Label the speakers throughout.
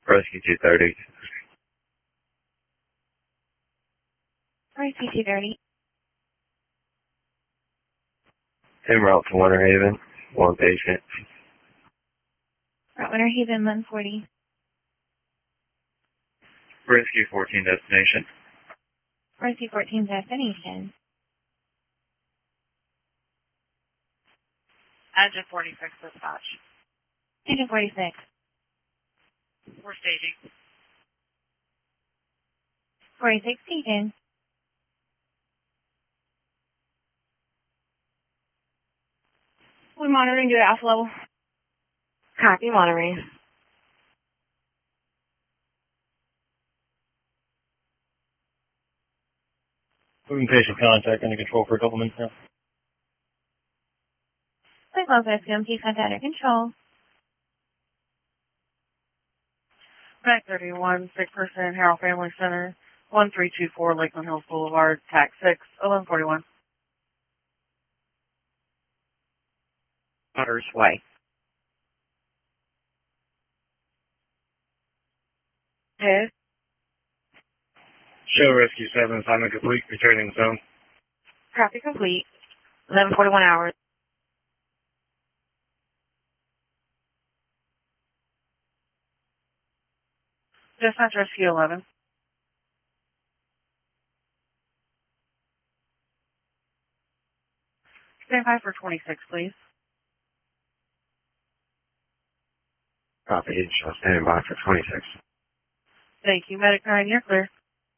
Speaker 1: Rescue 230.
Speaker 2: Rescue 230.
Speaker 1: En route to Winter Haven. One patient.
Speaker 2: Route Winter Haven 140.
Speaker 1: Rescue 14 destination.
Speaker 2: Rescue 14 destination.
Speaker 3: Engine 46 dispatch.
Speaker 2: Engine 46.
Speaker 3: We're staging.
Speaker 2: 46 staging. We're monitoring your alpha level.
Speaker 3: Copy, monitoring.
Speaker 1: Moving patient contact under control for a couple minutes now.
Speaker 2: Please log rescue and keep contact under control.
Speaker 3: Back 31, 6% Harold Family Center, 1324 Lakeland Hills Boulevard, TAC 6, 1141.
Speaker 4: Potter's Way.
Speaker 3: Hey.
Speaker 1: Show Rescue 7, assignment complete, returning zone.
Speaker 3: Copy complete. 11:41 hours. Dispatch Rescue 11. Stand by for 26, please.
Speaker 1: Copy, shall stand by for 26.
Speaker 3: Thank you. Medic 9, you're clear.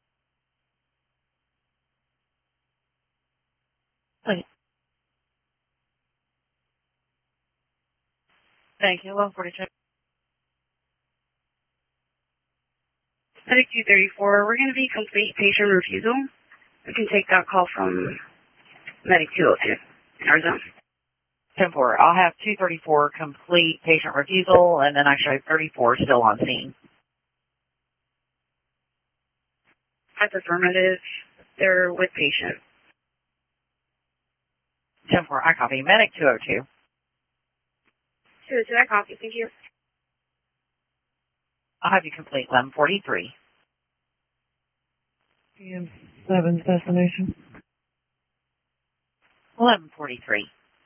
Speaker 2: Please.
Speaker 3: Thank you. 11:42.
Speaker 5: Medic 234, we're going to be complete patient refusal. We can take that call from Medic 202 in our zone.
Speaker 4: 10-4. I'll have 234 complete patient refusal, and then I show 34 still on scene.
Speaker 5: That's affirmative. They're with patient.
Speaker 4: 10-4. I copy. Medic 202.
Speaker 5: 202, I copy. Thank you.
Speaker 4: I'll have you complete 11:43.
Speaker 3: PM 7 destination.
Speaker 4: 11:43.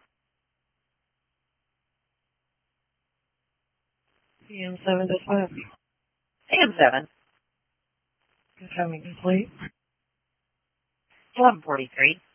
Speaker 3: PM 7 dispatch.
Speaker 4: AM 7.
Speaker 3: Incoming complete.
Speaker 4: 11:43.